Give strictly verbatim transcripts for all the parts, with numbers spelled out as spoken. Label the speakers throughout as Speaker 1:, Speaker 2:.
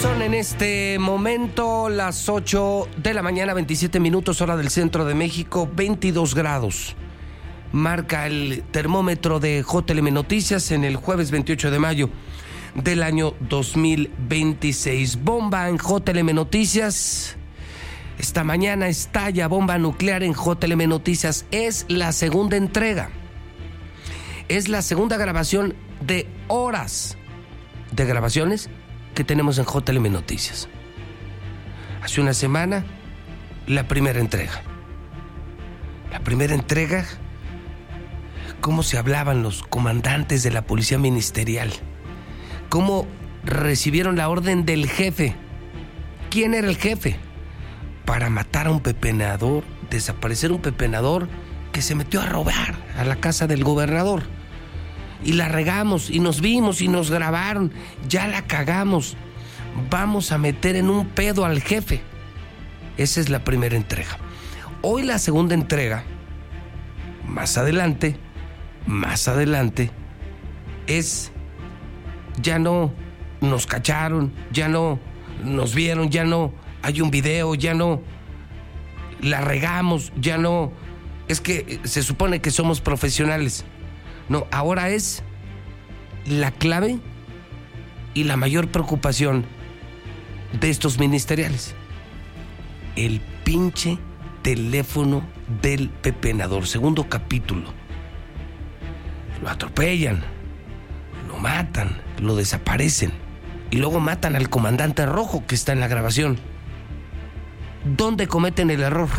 Speaker 1: Son en este momento las ocho de la mañana, veintisiete minutos, hora del centro de México, veintidós grados. Marca el termómetro de J L M Noticias en el jueves veintiocho de mayo del año dos mil veintiséis. Bomba en J L M Noticias. Esta mañana estalla bomba nuclear en J L M Noticias. Es la segunda entrega. Es la segunda grabación de horas de grabaciones que tenemos en J L M Noticias. Hace una semana, la primera entrega. La primera entrega, cómo se hablaban los comandantes de la policía ministerial, cómo recibieron la orden del jefe. ¿Quién era el jefe? Para matar a un pepenador, desaparecer un pepenador que se metió a robar a la casa del gobernador. Y la regamos, y nos vimos, y nos grabaron. Ya la cagamos. Vamos a meter en un pedo al jefe. Esa es la primera entrega. Hoy la segunda entrega, más adelante, más adelante, es ya no nos cacharon, ya no nos vieron, ya no hay un video, ya no la regamos, ya no, es que se supone que somos profesionales. No, ahora es la clave y la mayor preocupación de estos ministeriales. El pinche teléfono del pepenador. Segundo capítulo. Lo atropellan, lo matan, lo desaparecen y luego matan al comandante rojo que está en la grabación. ¿Dónde cometen el error?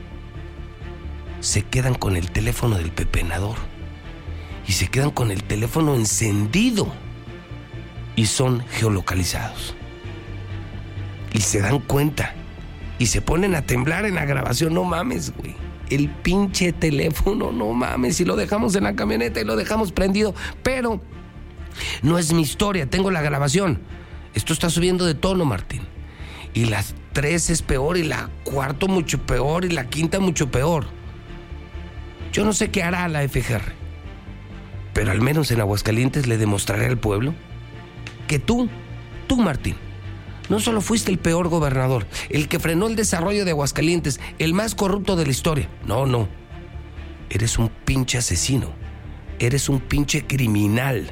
Speaker 1: Se quedan con el teléfono del pepenador y se quedan con el teléfono encendido y son geolocalizados. Y se dan cuenta y se ponen a temblar en la grabación. No mames, güey. El pinche teléfono, no mames. Y lo dejamos en la camioneta y lo dejamos prendido. Pero no es mi historia, tengo la grabación. Esto está subiendo de tono, Martín. Y las tres es peor, y la cuarta mucho peor, y la quinta mucho peor. Yo no sé qué hará la F G R, pero al menos en Aguascalientes le demostraré al pueblo que tú, tú Martín, no solo fuiste el peor gobernador, el que frenó el desarrollo de Aguascalientes, el más corrupto de la historia. No, no. Eres un pinche asesino. Eres un pinche criminal.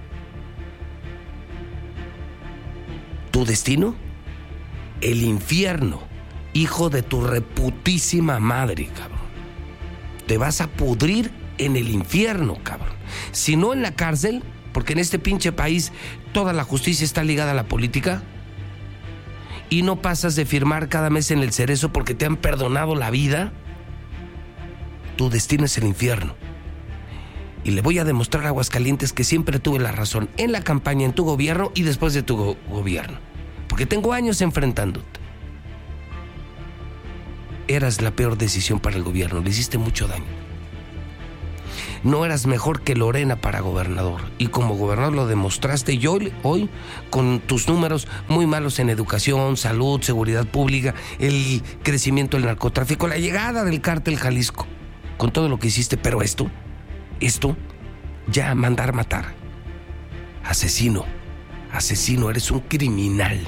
Speaker 1: ¿Tu destino? El infierno, hijo de tu reputísima madre, cabrón. Te vas a pudrir en el infierno, cabrón. Si no en la cárcel, porque en este pinche país toda la justicia está ligada a la política, y no pasas de firmar cada mes en el Cerezo porque te han perdonado la vida, tu destino es el infierno. Y le voy a demostrar a Aguascalientes que siempre tuve la razón en la campaña, en tu gobierno y después de tu go- gobierno. Porque tengo años enfrentándote. Eras la peor decisión para el gobierno, le hiciste mucho daño. No eras mejor que Lorena para gobernador, y como gobernador lo demostraste. Y hoy, hoy, con tus números muy malos en educación, salud, seguridad pública, el crecimiento del narcotráfico, la llegada del cártel Jalisco, con todo lo que hiciste, pero esto, esto, ya mandar matar. Asesino, asesino, eres un criminal.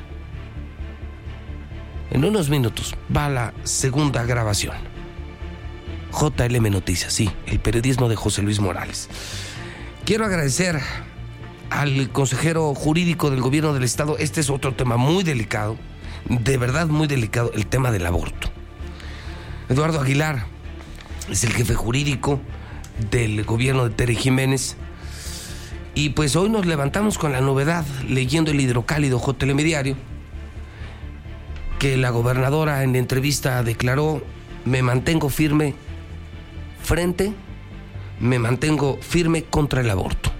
Speaker 1: En unos minutos va la segunda grabación. J L M Noticias, sí, el periodismo de José Luis Morales. Quiero agradecer al consejero jurídico del gobierno del estado. Este es otro tema muy delicado, de verdad muy delicado, el tema del aborto. Eduardo Aguilar es el jefe jurídico del gobierno de Tere Jiménez. Y pues hoy nos levantamos con la novedad, leyendo el hidrocálido J L M Diario, que la gobernadora en entrevista declaró: me mantengo firme frente, me mantengo firme contra el aborto.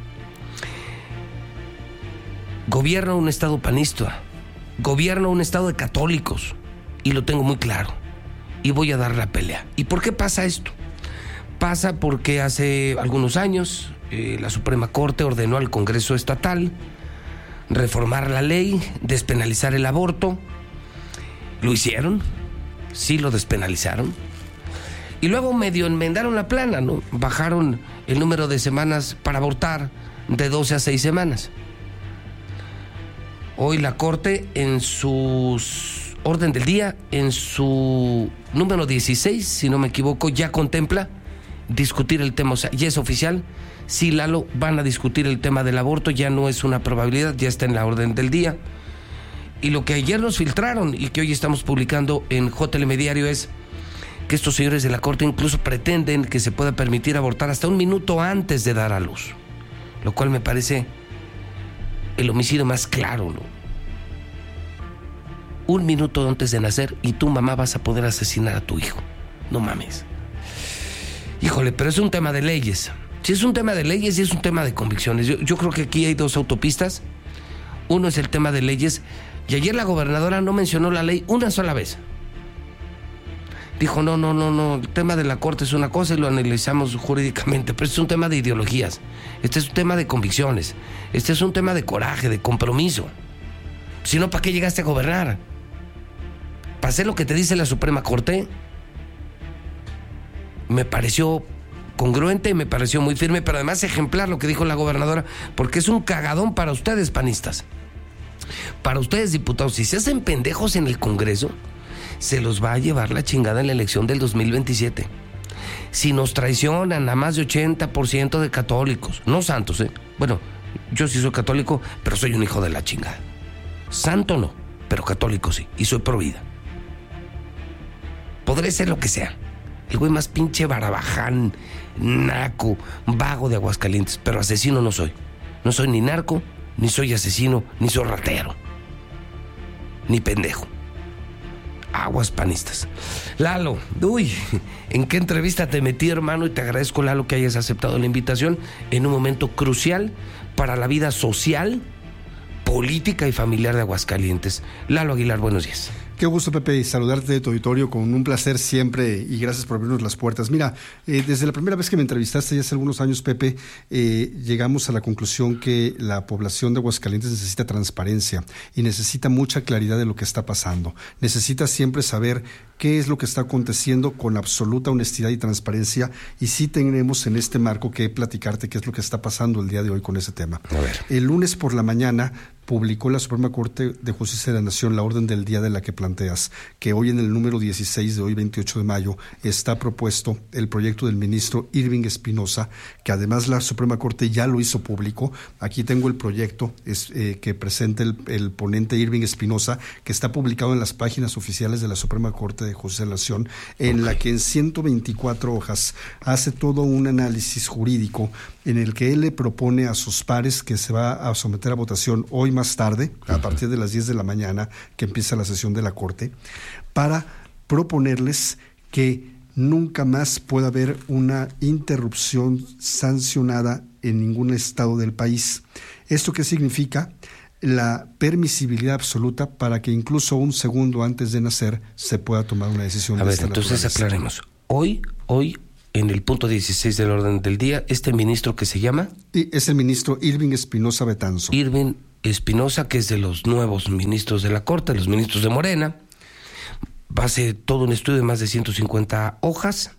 Speaker 1: Gobierna un estado panista, gobierna un estado de católicos, y lo tengo muy claro, y voy a dar la pelea. ¿Y por qué pasa esto? Pasa porque hace algunos años eh, la Suprema Corte ordenó al Congreso Estatal reformar la ley, despenalizar el aborto. Lo hicieron, sí lo despenalizaron. Y luego medio enmendaron la plana, ¿no? Bajaron el número de semanas para abortar de doce a seis semanas. Hoy la Corte, en su orden del día, en su número dieciséis, si no me equivoco, ya contempla discutir el tema. O sea, ya es oficial. Sí, Lalo, van a discutir el tema del aborto. Ya no es una probabilidad, ya está en la orden del día. Y lo que ayer nos filtraron y que hoy estamos publicando en J L M Diario es que estos señores de la Corte incluso pretenden que se pueda permitir abortar hasta un minuto antes de dar a luz, lo cual me parece el homicidio más claro, ¿no? Un minuto antes de nacer y tu mamá vas a poder asesinar a tu hijo. No mames. Híjole, pero es un tema de leyes. Si es un tema de leyes y es un tema de convicciones. Yo, yo creo que aquí hay dos autopistas. Uno es el tema de leyes, y ayer la gobernadora no mencionó la ley una sola vez. Dijo, no, no, no, no, el tema de la Corte es una cosa y lo analizamos jurídicamente, pero este es un tema de ideologías, este es un tema de convicciones, este es un tema de coraje, de compromiso. Si no, ¿para qué llegaste a gobernar? ¿Para hacer lo que te dice la Suprema Corte? Me pareció congruente y me pareció muy firme, pero además ejemplar lo que dijo la gobernadora, porque es un cagadón para ustedes, panistas. Para ustedes, diputados, si se hacen pendejos en el Congreso, se los va a llevar la chingada en la elección del dos mil veintisiete. Si nos traicionan a más de ochenta por ciento de católicos, no santos, ¿eh? Bueno, yo sí soy católico, pero soy un hijo de la chingada. Santo no, pero católico sí, y soy pro vida. Podré ser lo que sea, el güey más pinche barabaján, naco, vago de Aguascalientes, pero asesino no soy. No soy ni narco, ni soy asesino, ni soy ratero, ni pendejo. Aguas, panistas. Lalo, uy, ¿en qué entrevista te metí, hermano? Y te agradezco, Lalo, que hayas aceptado la invitación en un momento crucial para la vida social, política y familiar de Aguascalientes. Lalo Aguilar, buenos días.
Speaker 2: Qué gusto, Pepe, y saludarte de tu auditorio, con un placer siempre, y gracias por abrirnos las puertas. Mira, eh, desde la primera vez que me entrevistaste, ya hace algunos años, Pepe, eh, llegamos a la conclusión que la población de Aguascalientes necesita transparencia y necesita mucha claridad de lo que está pasando. Necesita siempre saber qué es lo que está aconteciendo con absoluta honestidad y transparencia, y sí tenemos en este marco que platicarte qué es lo que está pasando el día de hoy con ese tema.
Speaker 1: A ver.
Speaker 2: El lunes por la mañana publicó la Suprema Corte de Justicia de la Nación la orden del día de la que planteas, que hoy en el número dieciséis de hoy, veintiocho de mayo, está propuesto el proyecto del ministro Irving Espinosa, que además la Suprema Corte ya lo hizo público. Aquí tengo el proyecto es, eh, que presenta el, el ponente Irving Espinosa, que está publicado en las páginas oficiales de la Suprema Corte de Justicia de la Nación, en okay. la que en ciento veinticuatro hojas hace todo un análisis jurídico en el que él le propone a sus pares, que se va a someter a votación hoy más tarde, a partir de las diez de la mañana, que empieza la sesión de la Corte, para proponerles que nunca más pueda haber una interrupción sancionada en ningún estado del país. ¿Esto qué significa? La permisibilidad absoluta para que incluso un segundo antes de nacer se pueda tomar una decisión
Speaker 1: a
Speaker 2: de
Speaker 1: ver,
Speaker 2: esta
Speaker 1: entonces aclaremos. Hoy, hoy, en el punto dieciséis del orden del día, este ministro que se llama...
Speaker 2: Y es el ministro Irving Espinosa Betanzo.
Speaker 1: Irving Espinosa, que es de los nuevos ministros de la Corte, los ministros de Morena. Hace todo un estudio de más de ciento cincuenta hojas,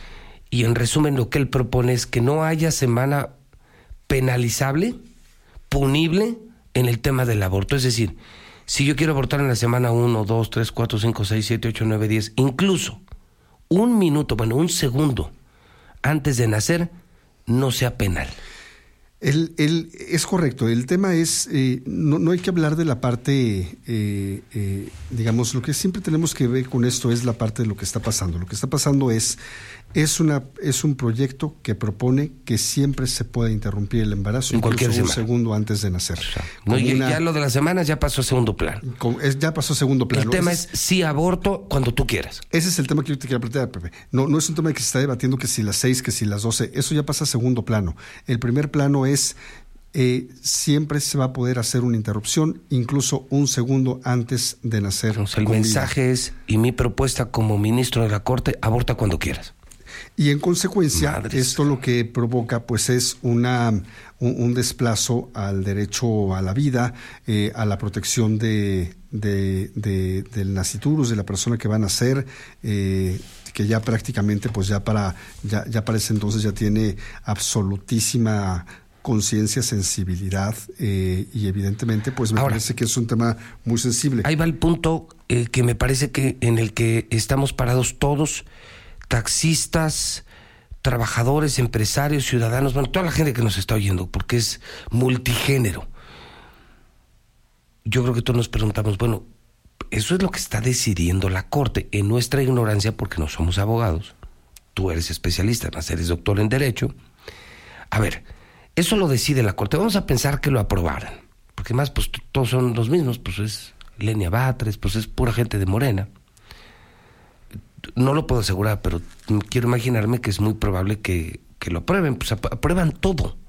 Speaker 1: y en resumen lo que él propone es que no haya semana penalizable, punible, en el tema del aborto. Es decir, si yo quiero abortar en la semana uno, dos, tres, cuatro, cinco, seis, siete, ocho, nueve, diez, incluso un minuto, bueno, un segundo antes de nacer, no sea penal.
Speaker 2: El, el, es correcto, el tema es, eh, no, no hay que hablar de la parte, eh, eh, digamos, lo que siempre tenemos que ver con esto es la parte de lo que está pasando. Lo que está pasando es, es, una, es un proyecto que propone que siempre se pueda interrumpir el embarazo,
Speaker 1: en cualquier
Speaker 2: incluso un
Speaker 1: semana.
Speaker 2: segundo antes de nacer.
Speaker 1: O sea, no, ya, una, ya lo de las semanas ya pasó a segundo plano.
Speaker 2: Con, es, ya pasó a segundo plano.
Speaker 1: El tema es, es si aborto cuando tú quieras.
Speaker 2: Ese es el tema que yo te quiero plantear, Pepe. No, no es un tema que se está debatiendo que si las seis, que si las doce, eso ya pasa a segundo plano. El primer plano es eh, siempre se va a poder hacer una interrupción, incluso un segundo antes de nacer.
Speaker 1: Entonces, el mensaje vida. es, y mi propuesta como ministro de la Corte, aborta cuando quieras.
Speaker 2: Y en consecuencia,
Speaker 1: Madres.
Speaker 2: esto lo que provoca pues es una un, un desplazo al derecho a la vida, eh, a la protección de, de, de, del nasciturus, de la persona que va a nacer, eh, que ya prácticamente pues ya para, ya, ya para ese entonces ya tiene absolutísima conciencia, sensibilidad eh, y evidentemente pues me
Speaker 1: Ahora,
Speaker 2: parece que es un tema muy sensible.
Speaker 1: Ahí va el punto eh, que me parece que en el que estamos parados todos, taxistas, trabajadores, empresarios, ciudadanos, bueno, toda la gente que nos está oyendo, porque es multigénero. Yo creo que todos nos preguntamos, bueno, eso es lo que está decidiendo la Corte, en nuestra ignorancia, porque no somos abogados. Tú eres especialista, además eres doctor en Derecho. A ver, eso lo decide la Corte. Vamos a pensar que lo aprobaran, porque más, pues todos son los mismos, pues es Lenia Batres, pues es pura gente de Morena. No lo puedo asegurar, pero quiero imaginarme que es muy probable que, que lo aprueben, pues aprueban todo.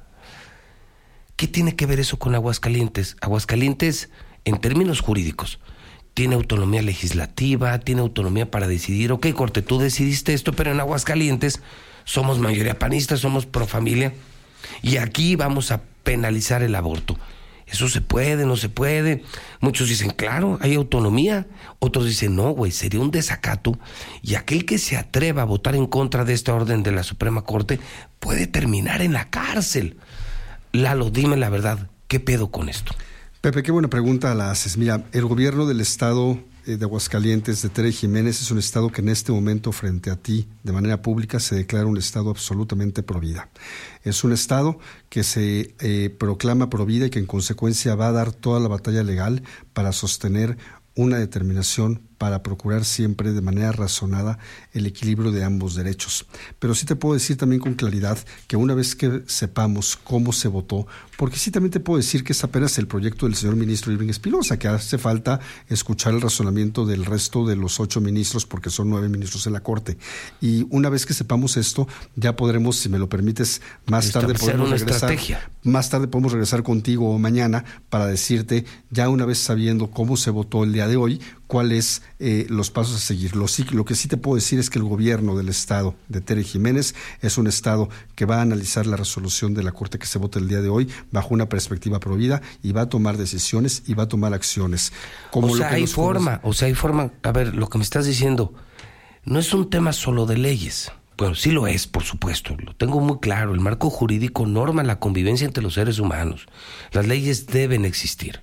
Speaker 1: ¿Qué tiene que ver eso con Aguascalientes? Aguascalientes, en términos jurídicos, tiene autonomía legislativa, tiene autonomía para decidir, ok, Corte, tú decidiste esto, pero en Aguascalientes somos mayoría panista, somos pro familia, y aquí vamos a penalizar el aborto. ¿Eso se puede, no se puede? Muchos dicen, claro, hay autonomía. Otros dicen, no, güey, sería un desacato. Y aquel que se atreva a votar en contra de esta orden de la Suprema Corte puede terminar en la cárcel. Lalo, dime la verdad, ¿qué pedo con esto?
Speaker 2: Pepe, qué buena pregunta la haces. Mira, el gobierno del estado de Aguascalientes, de Tere Jiménez, es un estado que en este momento frente a ti, de manera pública, se declara un estado absolutamente pro vida. Es un estado que se eh, proclama pro vida y que en consecuencia va a dar toda la batalla legal para sostener una determinación para procurar siempre de manera razonada el equilibrio de ambos derechos. Pero sí te puedo decir también con claridad que una vez que sepamos cómo se votó, porque sí también te puedo decir que es apenas el proyecto del señor ministro Irving Espinosa, que hace falta escuchar el razonamiento del resto de los ocho ministros, porque son nueve ministros en la Corte. Y una vez que sepamos esto, ya podremos, si me lo permites, más tarde podemos regresar. Estrategia. Más tarde podemos regresar contigo o mañana para decirte, ya una vez sabiendo cómo se votó el día de hoy, cuáles eh, los pasos a seguir. Lo, lo que sí te puedo decir es que el gobierno del estado de Tere Jiménez es un estado que va a analizar la resolución de la Corte que se vota el día de hoy bajo una perspectiva pro vida y va a tomar decisiones y va a tomar acciones. Como
Speaker 1: o sea,
Speaker 2: lo que
Speaker 1: hay
Speaker 2: nos
Speaker 1: forma, conoce. o sea, hay forma. A ver, lo que me estás diciendo no es un tema solo de leyes. Bueno, sí lo es, por supuesto, lo tengo muy claro. El marco jurídico norma la convivencia entre los seres humanos. Las leyes deben existir.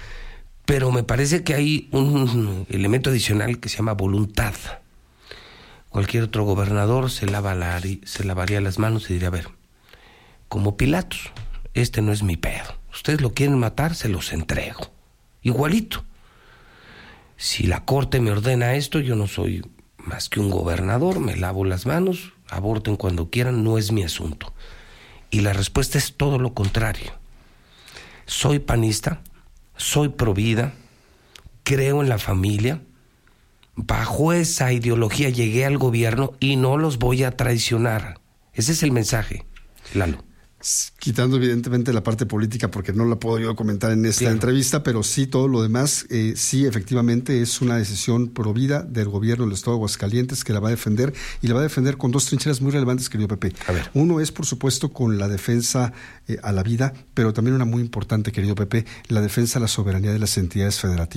Speaker 1: Pero me parece que hay un elemento adicional que se llama voluntad. Cualquier otro gobernador se, lava la, se lavaría las manos y diría, a ver, como Pilatos, este no es mi pedo. Ustedes lo quieren matar, se los entrego. Igualito. Si la Corte me ordena esto, yo no soy más que un gobernador, me lavo las manos, aborten cuando quieran, no es mi asunto. Y la respuesta es todo lo contrario. Soy panista, soy pro vida, creo en la familia, bajo esa ideología llegué al gobierno y no los voy a traicionar. Ese es el mensaje, Lalo.
Speaker 2: Quitando evidentemente la parte política porque no la puedo yo comentar en esta Bien. entrevista, pero sí todo lo demás, eh, sí efectivamente es una decisión pro vida del gobierno del estado de Aguascalientes que la va a defender y la va a defender con dos trincheras muy relevantes, querido Pepe.
Speaker 1: A ver.
Speaker 2: Uno es por supuesto con la defensa eh, a la vida, pero también una muy importante, querido Pepe, la defensa a la soberanía de las entidades federativas.